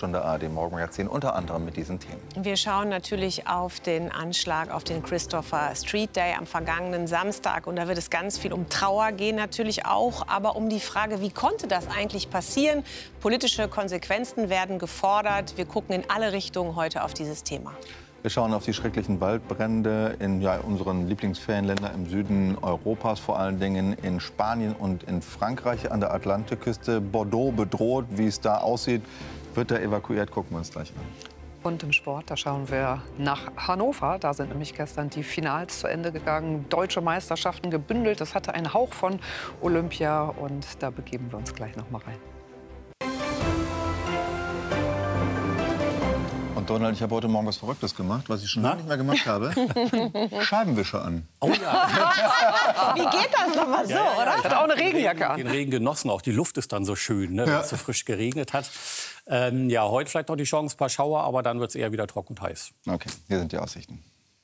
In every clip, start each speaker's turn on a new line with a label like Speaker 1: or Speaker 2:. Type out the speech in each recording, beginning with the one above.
Speaker 1: Stunde ARD Morgenmagazin, unter anderem mit diesen Themen.
Speaker 2: Wir schauen natürlich auf den Anschlag auf den Christopher Street Day am vergangenen Samstag. Und da wird es ganz viel um Trauer gehen, natürlich auch, aber um die Frage, wie konnte das eigentlich passieren? Politische Konsequenzen werden gefordert. Wir gucken in alle Richtungen heute auf dieses Thema.
Speaker 1: Wir schauen auf die schrecklichen Waldbrände in unseren Lieblingsferienländern im Süden Europas, vor allen Dingen in Spanien und in Frankreich an der Atlantikküste. Bordeaux bedroht, wie es da aussieht, wird da evakuiert. Gucken wir uns gleich an.
Speaker 3: Und im Sport, da schauen wir nach Hannover. Da sind nämlich gestern die Finals zu Ende gegangen. Deutsche Meisterschaften gebündelt. Das hatte einen Hauch von Olympia. Und da begeben wir uns gleich noch mal rein.
Speaker 1: Und Donald, ich habe heute Morgen was Verrücktes gemacht, was ich schon lange nicht mehr gemacht habe. Scheibenwischer an.
Speaker 4: Oh ja.
Speaker 2: Wie geht das noch mal so, oder?
Speaker 3: Ich hatte auch eine Regenjacke an.
Speaker 4: Den Regen genossen, auch die Luft ist dann so schön, ne, wenn es so frisch geregnet hat. Ja, heute vielleicht noch die Chance, ein paar Schauer, aber dann wird es eher wieder trocken und heiß.
Speaker 1: Okay, hier sind die Aussichten.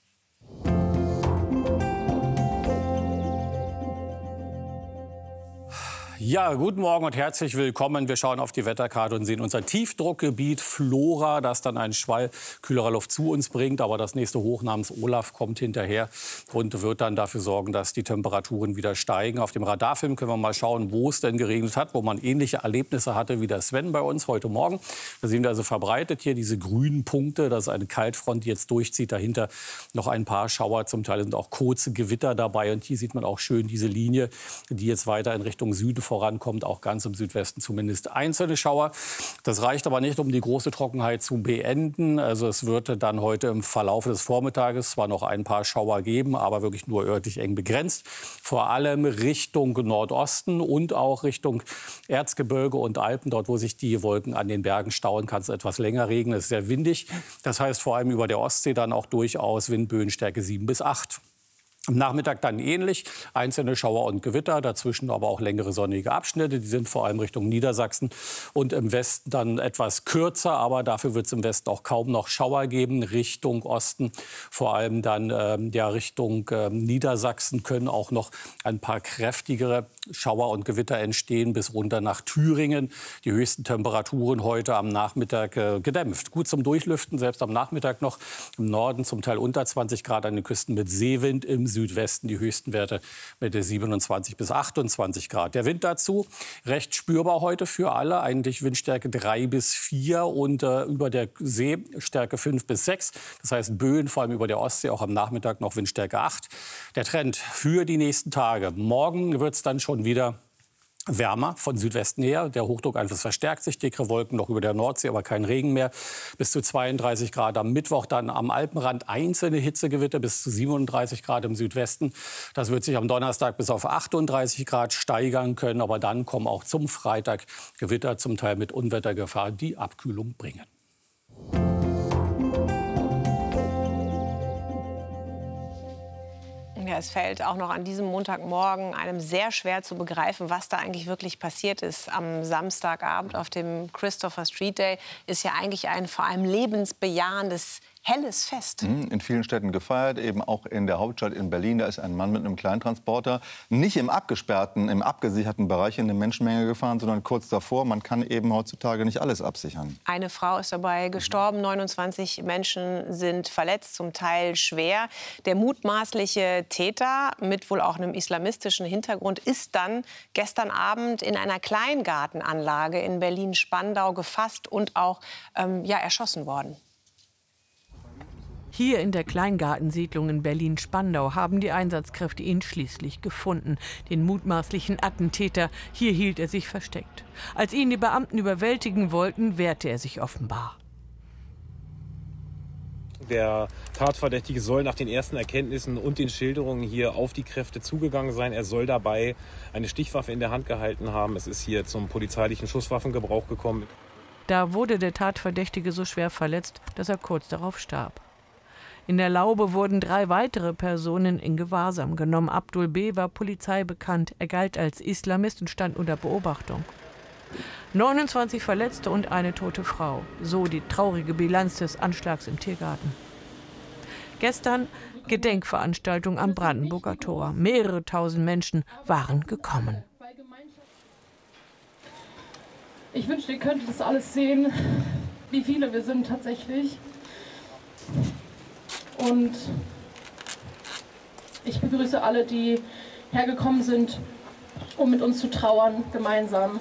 Speaker 4: Ja, guten Morgen und herzlich willkommen. Wir schauen auf die Wetterkarte und sehen unser Tiefdruckgebiet Flora, das dann einen Schwall kühlerer Luft zu uns bringt. Aber das nächste Hoch namens Olaf kommt hinterher und wird dann dafür sorgen, dass die Temperaturen wieder steigen. Auf dem Radarfilm können wir mal schauen, wo es denn geregnet hat, wo man ähnliche Erlebnisse hatte wie der Sven bei uns heute Morgen. Da sehen wir also verbreitet hier diese grünen Punkte. Das ist eine Kaltfront, die jetzt durchzieht. Dahinter noch ein paar Schauer. Zum Teil sind auch kurze Gewitter dabei. Und hier sieht man auch schön diese Linie, die jetzt weiter in Richtung Süden vorankommt, auch ganz im Südwesten zumindest einzelne Schauer. Das reicht aber nicht, um die große Trockenheit zu beenden. Also es wird dann heute im Verlauf des Vormittages zwar noch ein paar Schauer geben, aber wirklich nur örtlich eng begrenzt. Vor allem Richtung Nordosten und auch Richtung Erzgebirge und Alpen, dort wo sich die Wolken an den Bergen stauen, kann es etwas länger regnen. Es ist sehr windig. Das heißt vor allem über der Ostsee dann auch durchaus Windböenstärke 7 bis 8. Am Nachmittag dann ähnlich, einzelne Schauer und Gewitter, dazwischen aber auch längere sonnige Abschnitte. Die sind vor allem Richtung Niedersachsen und im Westen dann etwas kürzer, aber dafür wird es im Westen auch kaum noch Schauer geben. Richtung Osten, vor allem dann Richtung Niedersachsen können auch noch ein paar kräftigere Schauer und Gewitter entstehen bis runter nach Thüringen. Die höchsten Temperaturen heute am Nachmittag gedämpft. Gut zum Durchlüften, selbst am Nachmittag noch im Norden zum Teil unter 20 Grad an den Küsten mit Seewind, im Südwesten die höchsten Werte mit 27 bis 28 Grad. Der Wind dazu recht spürbar heute für alle. Eigentlich Windstärke 3 bis 4 und über der See Stärke 5 bis 6. Das heißt Böen, vor allem über der Ostsee, auch am Nachmittag noch Windstärke 8. Der Trend für die nächsten Tage. Morgen wird es dann schon wieder wärmer von Südwesten her. Der Hochdruckeinfluss verstärkt sich. Dickere Wolken noch über der Nordsee, aber kein Regen mehr. Bis zu 32 Grad am Mittwoch. Dann am Alpenrand einzelne Hitzegewitter bis zu 37 Grad im Südwesten. Das wird sich am Donnerstag bis auf 38 Grad steigern können. Aber dann kommen auch zum Freitag Gewitter, zum Teil mit Unwettergefahr, die Abkühlung bringen.
Speaker 2: Ja, es fällt auch noch an diesem Montagmorgen einem sehr schwer zu begreifen, was da eigentlich wirklich passiert ist. Am Samstagabend auf dem Christopher Street Day ist ja eigentlich ein vor allem lebensbejahendes, helles Fest.
Speaker 1: In vielen Städten gefeiert, eben auch in der Hauptstadt in Berlin. Da ist ein Mann mit einem Kleintransporter nicht im abgesperrten, im abgesicherten Bereich in eine Menschenmenge gefahren, sondern kurz davor. Man kann eben heutzutage nicht alles absichern.
Speaker 2: Eine Frau ist dabei gestorben, 29 Menschen sind verletzt, zum Teil schwer. Der mutmaßliche Täter mit wohl auch einem islamistischen Hintergrund ist dann gestern Abend in einer Kleingartenanlage in Berlin-Spandau gefasst und auch erschossen worden.
Speaker 5: Hier in der Kleingartensiedlung in Berlin-Spandau haben die Einsatzkräfte ihn schließlich gefunden. Den mutmaßlichen Attentäter. Hier hielt er sich versteckt. Als ihn die Beamten überwältigen wollten, wehrte er sich offenbar.
Speaker 6: Der Tatverdächtige soll nach den ersten Erkenntnissen und den Schilderungen hier auf die Kräfte zugegangen sein. Er soll dabei eine Stichwaffe in der Hand gehalten haben. Es ist hier zum polizeilichen Schusswaffengebrauch gekommen.
Speaker 5: Da wurde der Tatverdächtige so schwer verletzt, dass er kurz darauf starb. In der Laube wurden 3 weitere Personen in Gewahrsam genommen. Abdul B. war Polizei bekannt. Er galt als Islamist und stand unter Beobachtung. 29 Verletzte und eine tote Frau. So die traurige Bilanz des Anschlags im Tiergarten. Gestern Gedenkveranstaltung am Brandenburger Tor. Mehrere tausend Menschen waren gekommen.
Speaker 7: Ich wünschte, ihr könntet das alles sehen, wie viele wir sind tatsächlich. Und ich begrüße alle, die hergekommen sind, um mit uns zu trauern, gemeinsam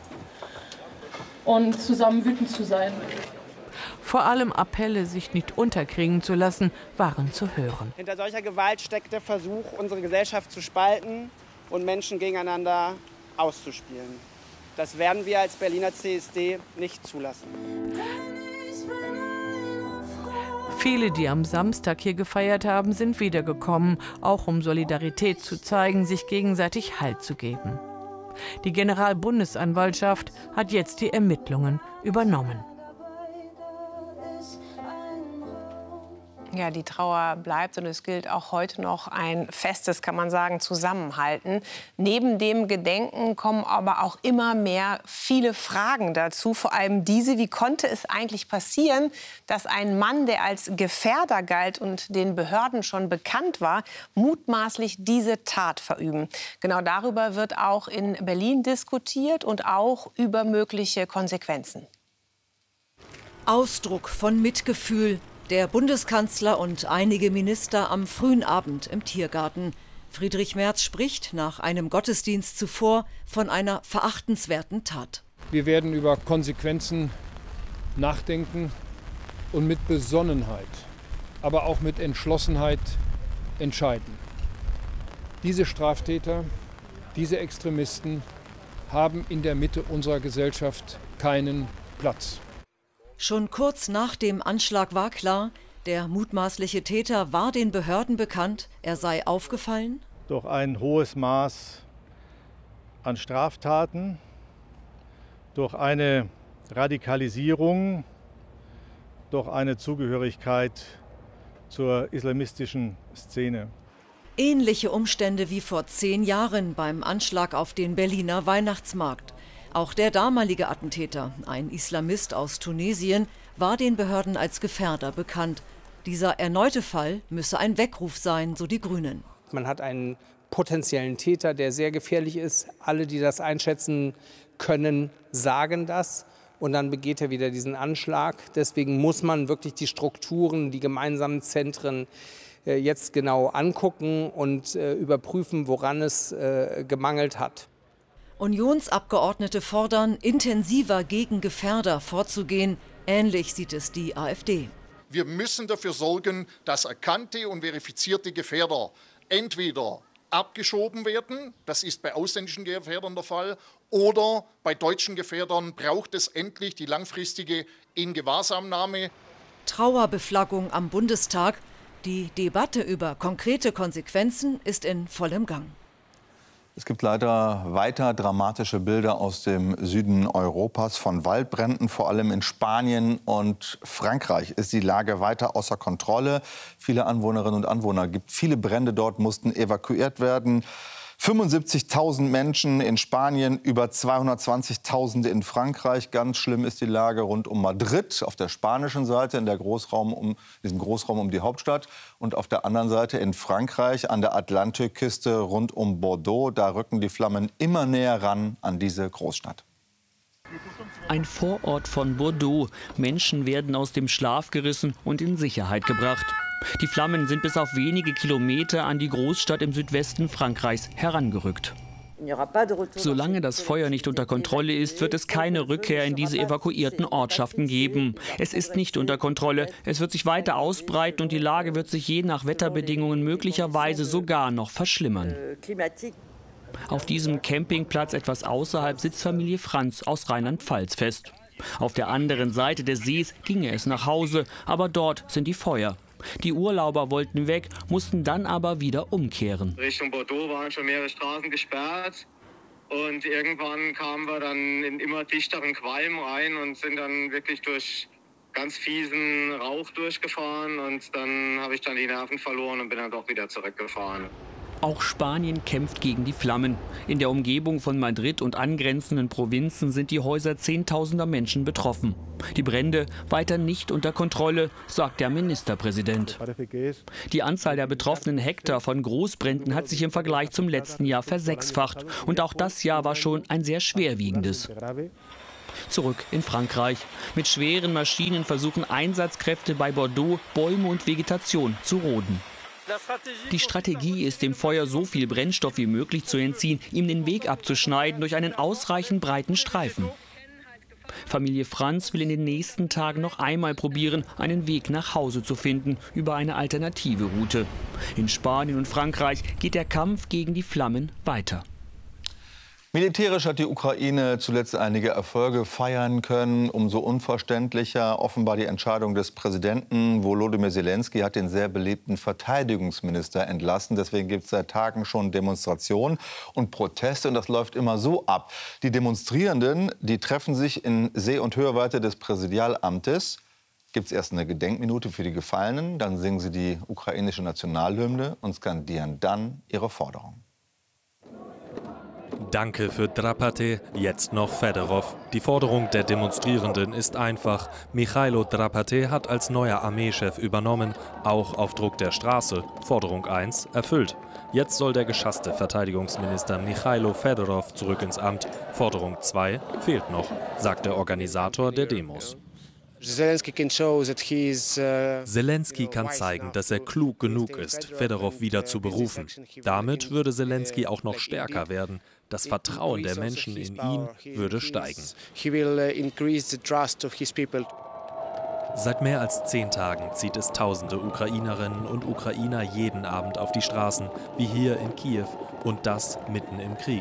Speaker 7: und zusammen wütend zu sein.
Speaker 5: Vor allem Appelle, sich nicht unterkriegen zu lassen, waren zu hören.
Speaker 8: Hinter solcher Gewalt steckt der Versuch, unsere Gesellschaft zu spalten und Menschen gegeneinander auszuspielen. Das werden wir als Berliner CSD nicht zulassen.
Speaker 5: Viele, die am Samstag hier gefeiert haben, sind wiedergekommen, auch um Solidarität zu zeigen, sich gegenseitig Halt zu geben. Die Generalbundesanwaltschaft hat jetzt die Ermittlungen übernommen.
Speaker 2: Ja, die Trauer bleibt und es gilt auch heute noch ein festes, kann man sagen, Zusammenhalten. Neben dem Gedenken kommen aber auch immer mehr viele Fragen dazu. Vor allem diese: Wie konnte es eigentlich passieren, dass ein Mann, der als Gefährder galt und den Behörden schon bekannt war, mutmaßlich diese Tat verüben? Genau darüber wird auch in Berlin diskutiert und auch über mögliche Konsequenzen.
Speaker 9: Ausdruck von Mitgefühl. Der Bundeskanzler und einige Minister am frühen Abend im Tiergarten. Friedrich Merz spricht nach einem Gottesdienst zuvor von einer verachtenswerten Tat.
Speaker 10: Wir werden über Konsequenzen nachdenken und mit Besonnenheit, aber auch mit Entschlossenheit entscheiden. Diese Straftäter, diese Extremisten haben in der Mitte unserer Gesellschaft keinen Platz.
Speaker 9: Schon kurz nach dem Anschlag war klar, der mutmaßliche Täter war den Behörden bekannt, er sei aufgefallen.
Speaker 11: Durch ein hohes Maß an Straftaten, durch eine Radikalisierung, durch eine Zugehörigkeit zur islamistischen Szene.
Speaker 9: Ähnliche Umstände wie vor 10 Jahren beim Anschlag auf den Berliner Weihnachtsmarkt. Auch der damalige Attentäter, ein Islamist aus Tunesien, war den Behörden als Gefährder bekannt. Dieser erneute Fall müsse ein Weckruf sein, so die Grünen.
Speaker 12: Man hat einen potenziellen Täter, der sehr gefährlich ist. Alle, die das einschätzen können, sagen das. Und dann begeht er wieder diesen Anschlag. Deswegen muss man wirklich die Strukturen, die gemeinsamen Zentren jetzt genau angucken und überprüfen, woran es gemangelt hat.
Speaker 9: Unionsabgeordnete fordern, intensiver gegen Gefährder vorzugehen. Ähnlich sieht es die AfD.
Speaker 13: Wir müssen dafür sorgen, dass erkannte und verifizierte Gefährder entweder abgeschoben werden, das ist bei ausländischen Gefährdern der Fall, oder bei deutschen Gefährdern braucht es endlich die langfristige Ingewahrsamnahme.
Speaker 9: Trauerbeflaggung am Bundestag. Die Debatte über konkrete Konsequenzen ist in vollem Gang.
Speaker 1: Es gibt leider weiter dramatische Bilder aus dem Süden Europas von Waldbränden. Vor allem in Spanien und Frankreich ist die Lage weiter außer Kontrolle. Viele Anwohnerinnen und Anwohner gibt viele Brände dort, mussten evakuiert werden. 75.000 Menschen in Spanien, über 220.000 in Frankreich. Ganz schlimm ist die Lage rund um Madrid, auf der spanischen Seite, in diesem Großraum um die Hauptstadt. Und auf der anderen Seite in Frankreich, an der Atlantikküste rund um Bordeaux. Da rücken die Flammen immer näher ran an diese Großstadt.
Speaker 14: Ein Vorort von Bordeaux. Menschen werden aus dem Schlaf gerissen und in Sicherheit gebracht. Die Flammen sind bis auf wenige Kilometer an die Großstadt im Südwesten Frankreichs herangerückt. Solange das Feuer nicht unter Kontrolle ist, wird es keine Rückkehr in diese evakuierten Ortschaften geben. Es ist nicht unter Kontrolle. Es wird sich weiter ausbreiten und die Lage wird sich je nach Wetterbedingungen möglicherweise sogar noch verschlimmern. Auf diesem Campingplatz etwas außerhalb sitzt Familie Franz aus Rheinland-Pfalz fest. Auf der anderen Seite des Sees ginge es nach Hause, aber dort sind die Feuer. Die Urlauber wollten weg, mussten dann aber wieder umkehren.
Speaker 15: Richtung Bordeaux waren schon mehrere Straßen gesperrt und irgendwann kamen wir dann in immer dichteren Qualm rein und sind dann wirklich durch ganz fiesen Rauch durchgefahren und dann habe ich dann die Nerven verloren und bin dann doch wieder zurückgefahren.
Speaker 14: Auch Spanien kämpft gegen die Flammen. In der Umgebung von Madrid und angrenzenden Provinzen sind die Häuser zehntausender Menschen betroffen. Die Brände weiter nicht unter Kontrolle, sagt der Ministerpräsident. Die Anzahl der betroffenen Hektar von Großbränden hat sich im Vergleich zum letzten Jahr versechsfacht. Und auch das Jahr war schon ein sehr schwerwiegendes. Zurück in Frankreich. Mit schweren Maschinen versuchen Einsatzkräfte bei Bordeaux, Bäume und Vegetation zu roden. Die Strategie ist, dem Feuer so viel Brennstoff wie möglich zu entziehen, ihm den Weg abzuschneiden durch einen ausreichend breiten Streifen. Familie Franz will in den nächsten Tagen noch einmal probieren, einen Weg nach Hause zu finden über eine alternative Route. In Spanien und Frankreich geht der Kampf gegen die Flammen weiter.
Speaker 1: Militärisch hat die Ukraine zuletzt einige Erfolge feiern können. Umso unverständlicher offenbar die Entscheidung des Präsidenten. Volodymyr Zelensky hat den sehr beliebten Verteidigungsminister entlassen. Deswegen gibt es seit Tagen schon Demonstrationen und Proteste. Und das läuft immer so ab. Die Demonstrierenden, die treffen sich in See- und Hörweite des Präsidialamtes. Gibt es erst eine Gedenkminute für die Gefallenen. Dann singen sie die ukrainische Nationalhymne und skandieren dann ihre Forderung.
Speaker 16: Danke für Drapate, jetzt noch Fedorov. Die Forderung der Demonstrierenden ist einfach. Michailo Drapate hat als neuer Armeechef übernommen, auch auf Druck der Straße. Forderung 1 erfüllt. Jetzt soll der geschasste Verteidigungsminister Michailo Fedorov zurück ins Amt. Forderung 2 fehlt noch, sagt der Organisator der Demos.
Speaker 17: Zelensky
Speaker 16: kann zeigen, dass er klug genug ist, Fedorov wieder zu berufen. Damit würde Zelensky auch noch stärker werden. Das Vertrauen der Menschen in ihn würde steigen. Seit mehr als 10 Tagen zieht es tausende Ukrainerinnen und Ukrainer jeden Abend auf die Straßen, wie hier in Kiew, und das mitten im Krieg.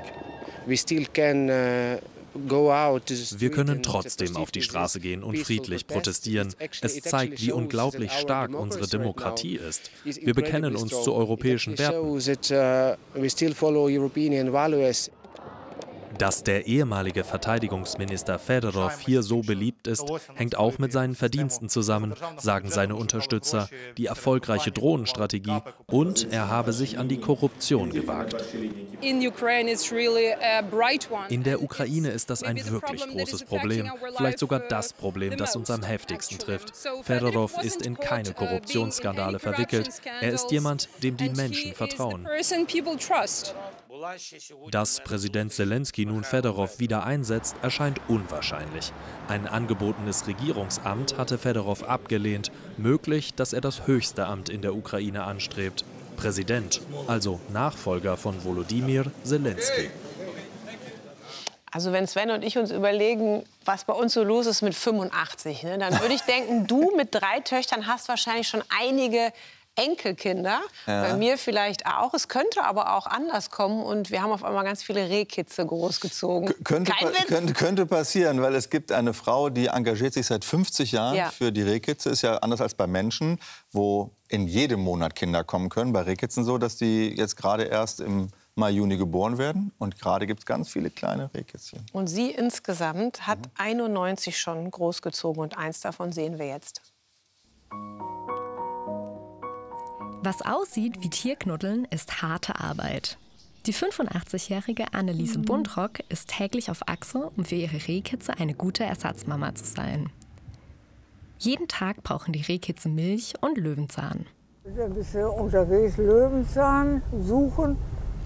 Speaker 16: Wir können trotzdem auf die Straße gehen und friedlich protestieren. Es zeigt, wie unglaublich stark unsere Demokratie ist. Wir bekennen uns zu europäischen Werten. Dass der ehemalige Verteidigungsminister Fedorov hier so beliebt ist, hängt auch mit seinen Verdiensten zusammen, sagen seine Unterstützer, die erfolgreiche Drohnenstrategie, und er habe sich an die Korruption gewagt. In der Ukraine ist das ein wirklich großes Problem, vielleicht sogar das Problem, das uns am heftigsten trifft. Fedorov ist in keine Korruptionsskandale verwickelt, er ist jemand, dem die Menschen vertrauen. Dass Präsident Zelensky nun Fedorov wieder einsetzt, erscheint unwahrscheinlich. Ein angebotenes Regierungsamt hatte Fedorov abgelehnt. Möglich, dass er das höchste Amt in der Ukraine anstrebt. Präsident, also Nachfolger von Volodymyr Zelensky.
Speaker 2: Also wenn Sven und ich uns überlegen, was bei uns so los ist mit 85, ne, dann würde ich denken, du mit 3 Töchtern hast wahrscheinlich schon einige Enkelkinder, ja. Bei mir vielleicht auch. Es könnte aber auch anders kommen und wir haben auf einmal ganz viele Rehkitze großgezogen.
Speaker 1: Könnte passieren, weil es gibt eine Frau, die engagiert sich seit 50 Jahren für die Rehkitze. Ist ja anders als bei Menschen, wo in jedem Monat Kinder kommen können. Bei Rehkitzen so, dass die jetzt gerade erst im Mai, Juni geboren werden. Und gerade gibt es ganz viele kleine Rehkitzchen.
Speaker 2: Und sie insgesamt hat 91 schon großgezogen und eins davon sehen wir jetzt.
Speaker 18: Was aussieht wie Tierknuddeln, ist harte Arbeit. Die 85-jährige Anneliese Buntrock ist täglich auf Achse, um für ihre Rehkitze eine gute Ersatzmama zu sein. Jeden Tag brauchen die Rehkitze Milch und Löwenzahn.
Speaker 19: Ein bisschen unterwegs Löwenzahn suchen.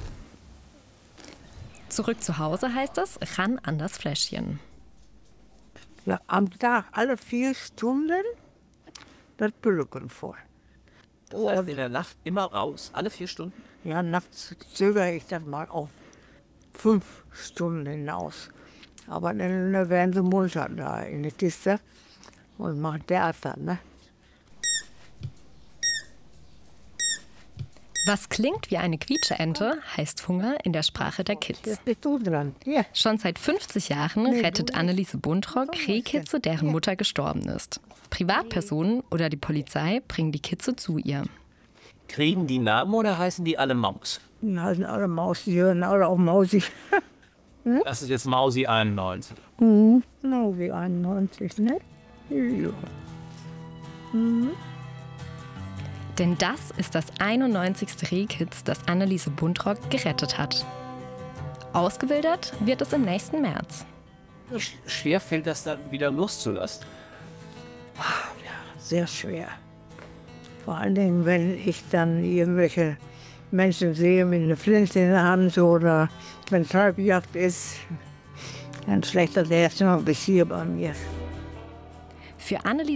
Speaker 18: Zurück zu Hause heißt es, ran an das Fläschchen.
Speaker 19: Ja, am Tag alle 4 Stunden das Pülken voll.
Speaker 20: Das heißt in der Nacht immer raus, alle 4 Stunden?
Speaker 19: Ja, nachts zögere ich das mal auf 5 Stunden hinaus. Aber dann werden sie munter da in der Kiste und machen Theater, ne?
Speaker 18: Was klingt wie eine Quietscheente, heißt Hunger in der Sprache der Kids. Schon seit 50 Jahren rettet Anneliese Buntrock Rehkitze, deren Mutter gestorben ist. Privatpersonen oder die Polizei bringen die Kitze zu ihr.
Speaker 20: Kriegen die Namen oder heißen die alle Maus?
Speaker 19: Die heißen alle Maus, die hören alle auf Mausi.
Speaker 20: Das ist jetzt Mausi 91.
Speaker 19: Mausi 91, ne? Ja.
Speaker 18: Denn das ist das 91. Rehkitz, das Anneliese Buntrock gerettet hat. Ausgewildert wird es im nächsten März.
Speaker 20: Schwer fällt das dann wieder loszulassen?
Speaker 19: Ja, sehr schwer. Vor allen Dingen, wenn ich dann irgendwelche Menschen sehe mit einer Flinte in der Hand oder wenn Treibjagd ist. Ein schlechter, der ist immer bis hier bei mir.
Speaker 18: Für Anneliese